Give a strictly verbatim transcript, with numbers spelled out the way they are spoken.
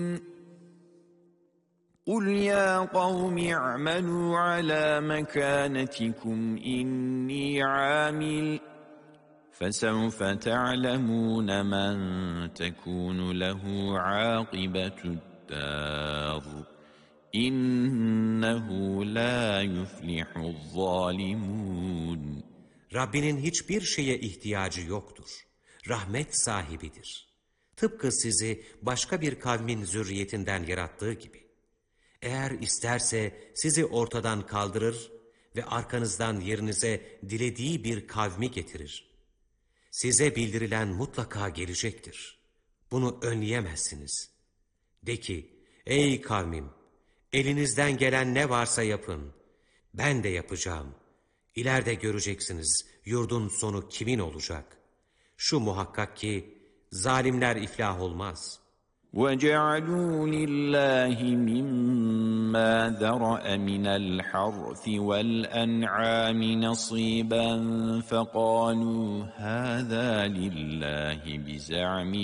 قُلْ يَا قَوْمِ اعْمَلُوا عَلَى مَكَانَتِكُمْ إِنِّي عَامِلٌ فَسَوْفَ تَعْلَمُونَ مَنْ تَكُونُ لَهُ عَاقِبَةُ الدَّارِ إِنَّهُ لَا يُفْلِحُ الظَّالِمُونَ Rabbinin hiçbir şeye ihtiyacı yoktur. Rahmet sahibidir. Tıpkı sizi başka bir kavmin zürriyetinden yarattığı gibi. Eğer isterse sizi ortadan kaldırır ve arkanızdan yerinize dilediği bir kavmi getirir. Size bildirilen mutlaka gelecektir. Bunu önleyemezsiniz. De ki, ey kavmim, elinizden gelen ne varsa yapın. Ben de yapacağım. İleride göreceksiniz yurdun sonu kimin olacak. Şu muhakkak ki zalimler iflah olmaz. وَجَعَلُوا لِلَّهِ مِمَّا ذَرَأَ مِنَ الْحَرْثِ وَالْأَنْعَامِ نَصِيبًا فَقَالُوا هَذَا لِلَّهِ بِزَعْمِهِمْ